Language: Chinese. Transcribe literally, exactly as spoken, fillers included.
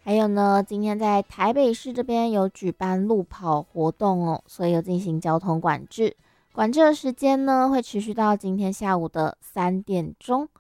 还有呢，今天在台北市这边有举办路跑活动哦，所以有进行交通管制。管制的时间呢，会持续到今天下午的三点钟。